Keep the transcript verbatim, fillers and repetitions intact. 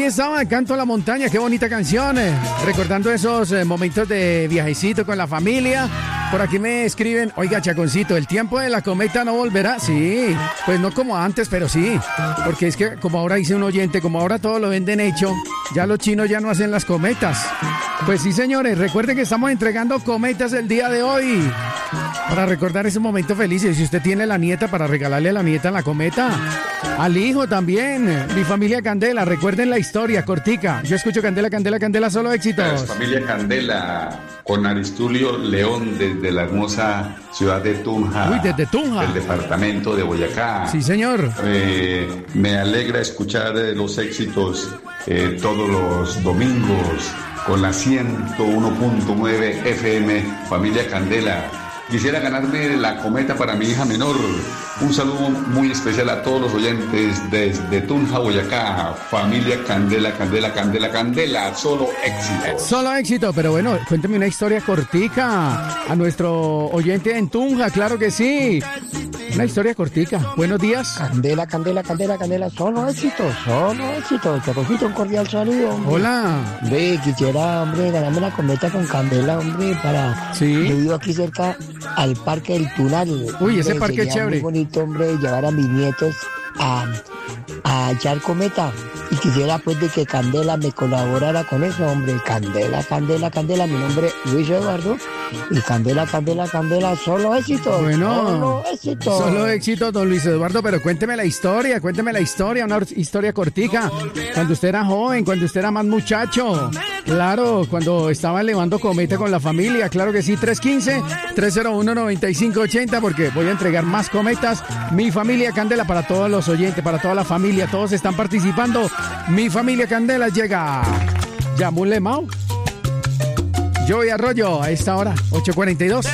estaba el Canto a la Montaña, qué bonita canción, eh, recordando esos eh, momentos de viajecito con la familia. Por aquí me escriben, oiga, Chaconcito, ¿el tiempo de la cometa no volverá? Sí, pues no como antes, pero sí, porque es que como ahora dice un oyente, como ahora todo lo venden hecho, ya los chinos ya no hacen las cometas. Pues sí, señores, recuerden que estamos entregando cometas el día de hoy para recordar ese momento feliz. Y si usted tiene la nieta, para regalarle a la nieta la cometa, al hijo también. Mi familia Candela, recuerden la historia cortica. Yo escucho Candela, Candela, Candela, solo éxitos. Familia Candela con Aristulio León desde la hermosa ciudad de Tunja. Uy, desde Tunja. Del departamento de Boyacá. Sí, señor. Eh, me alegra escuchar eh, los éxitos eh, todos los domingos con la ciento uno punto nueve F M, familia Candela. Quisiera ganarme la cometa para mi hija menor. Un saludo muy especial a todos los oyentes desde Tunja, Boyacá. Familia Candela, Candela, Candela, Candela. Solo éxito. Solo éxito, pero bueno, cuénteme una historia cortica a nuestro oyente en Tunja, claro que sí. Una historia cortica. Buenos días. Candela, Candela, Candela, Candela. Solo éxito, solo éxito. Te cogiste un cordial saludo, hombre. Hola. Ve, quisiera, hombre, ganarme la cometa con Candela, hombre, para... Sí. Yo vivo aquí cerca al Parque del Tunal. Uy, ese hombre, parque es chévere. Muy bonito, hombre, llevar a mis nietos a, a echar cometa. Y quisiera, pues, de que Candela me colaborara con eso, hombre. Candela, Candela, Candela. Mi nombre es Luis Eduardo. Y Candela, Candela, Candela. Solo éxito. Bueno. Solo éxito. Solo éxito, don Luis Eduardo. Pero cuénteme la historia, cuénteme la historia. Una historia cortica. Cuando usted era joven, cuando usted era más muchacho. Claro, cuando estaba elevando cometa con la familia. Claro que sí. tres uno cinco, tres cero uno, nueve cinco ocho cero. Porque voy a entregar más cometas. Mi familia Candela para todos los oyentes, para toda la familia. Todos están participando. Mi familia Candela llega. Yamule Mau. Joey Arroyo a esta hora, ocho cuarenta y dos.